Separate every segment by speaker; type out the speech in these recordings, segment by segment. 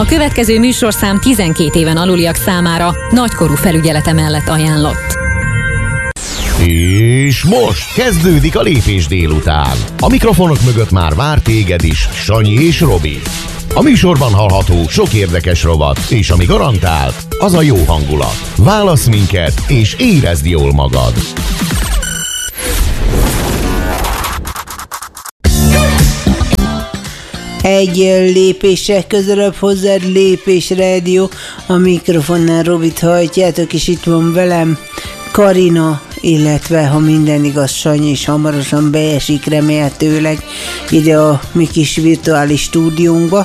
Speaker 1: A következő műsorszám 12 éven aluliak számára nagykorú felügyelete mellett ajánlott.
Speaker 2: És most kezdődik a Lépés délután. A mikrofonok mögött már vár téged is Sanyi és Robi. A műsorban hallható sok érdekes rovat, és ami garantált, az a jó hangulat. Válasz minket, és érezd jól magad.
Speaker 3: Egy lépéssel közelebb hozzád, Lépés Rádió, a mikrofonnál Robit hajtjátok, és itt van velem Karina, illetve ha minden igaz, Sanyi is hamarosan beesik remélhetőleg ide a mi kis virtuális stúdiónkba.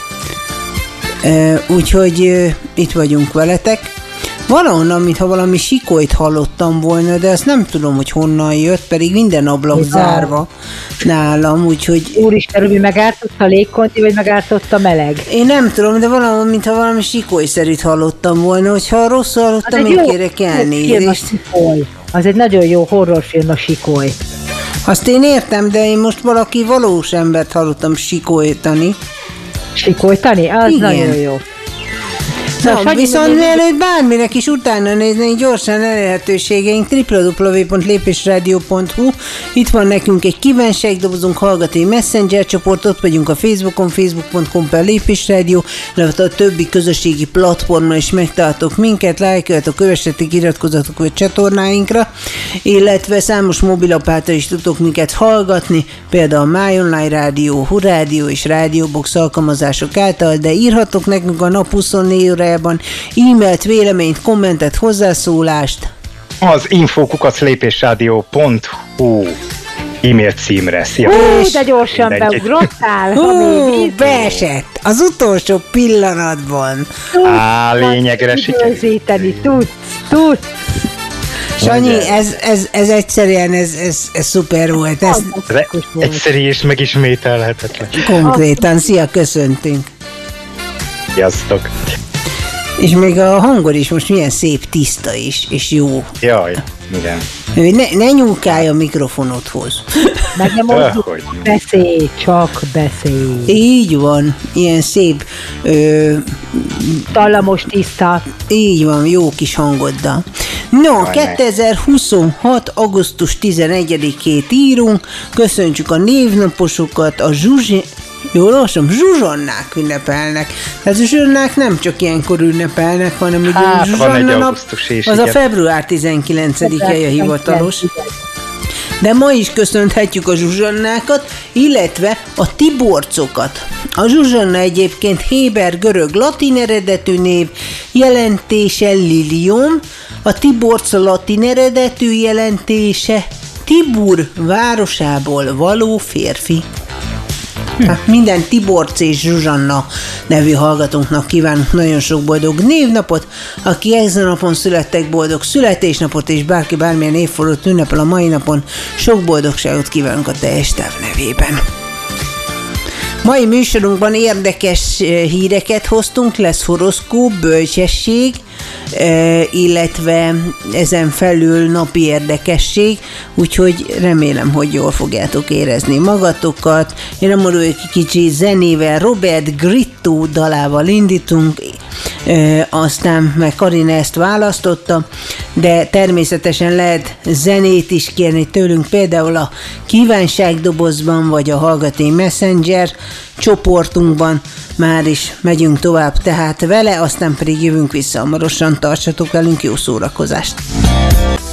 Speaker 3: Úgyhogy itt vagyunk veletek. Valahonnan, mintha valami sikolyt hallottam volna, de azt nem tudom, hogy honnan jött, pedig minden ablak zárva nálam, úgyhogy...
Speaker 4: Úristen, Rubi, megártott a légkonti, vagy megártott a meleg?
Speaker 3: Én nem tudom, de valahol, mintha valami sikolyszerűt hallottam volna, hogyha rosszul hallottam, én kérek elnézést.
Speaker 4: Az egy nagyon jó horrorfilm, a Sikoly.
Speaker 3: Azt én értem, de én most valaki valós embert hallottam sikolytani.
Speaker 4: Sikolytani? Az igen. Nagyon jó.
Speaker 3: Na, viszont mielőtt bárminek is utána nézni, gyorsan elérhetőségeink www.lépésradio.hu. Itt van nekünk egy kívánságdobozunk, hallgatói messenger csoport, ott vagyunk a Facebookon, facebook.com/lépésradio, illetve a többi közösségi platformon is megtaláltok minket, lájkoljatok, kövessetek, iratkozzatok a csatornáinkra, illetve számos mobilapp által is tudtok minket hallgatni, például a My Online Rádió, Hu Rádió és Radiobox alkalmazások által, de írhatok nekünk a nap 24 órájában e-mailt, véleményt, kommentet, hozzászólást.
Speaker 5: Az info@lépésradio.hu e-mail címre. Szia!
Speaker 4: De gyorsan beugrottál!
Speaker 3: Beesett! Az utolsó pillanatban.
Speaker 5: Lényegre sikerült.
Speaker 4: Tudsz.
Speaker 3: Sanyi, ez egyszerűen, ez szuper volt. Ez
Speaker 5: egyszerű és megismételhetetlen.
Speaker 3: Konkrétan, szia, köszöntünk.
Speaker 5: Sziasztok!
Speaker 3: És még a hangod is most milyen szép, tiszta is, és jó.
Speaker 5: Jaj, igen.
Speaker 3: Ne nyúlkálj a mikrofonodhoz.
Speaker 4: Meg nem mondjuk, beszélj, csak beszélj.
Speaker 3: Így van, ilyen szép...
Speaker 4: Dallamos, tiszta.
Speaker 3: Így van, jó kis hangoddal. No, 2026. augusztus 11-ét írunk, köszöntjük a névnaposokat, a zsuzsonnák ünnepelnek. Tehát a zsuzsonnák nem csak ilyenkor ünnepelnek, hanem ugye a zsuzsanna nap, az a február 19-e a hivatalos. De ma is köszönhetjük a zsuzsannákat, illetve a tiborcokat. A zsuzsanna egyébként héber, görög, latin eredetű név, jelentése lilium, a tiborc latin eredetű jelentése Tibur városából való férfi. Hát minden Tiborc és Zsuzsanna nevű hallgatónknak kívánunk nagyon sok boldog névnapot, aki ezen a napon születtek, boldog születésnapot, és bárki bármilyen évfordulót ünnepel a mai napon, sok boldogságot kívánunk a teljes táv nevében. Mai műsorunkban érdekes híreket hoztunk, lesz horoszkóp, bölcsesség, illetve ezen felül napi érdekesség, úgyhogy remélem, hogy jól fogjátok érezni magatokat. Én a egy kicsi zenével, Robert Gritto dalával indítunk, aztán meg Karina ezt választotta, de természetesen lehet zenét is kérni tőlünk, például a kívánságdobozban, vagy a Hallgatói Messenger csoportunkban. Már is megyünk tovább tehát vele, aztán pedig jövünk vissza hamarosan, tartsatok velünk, jó szórakozást!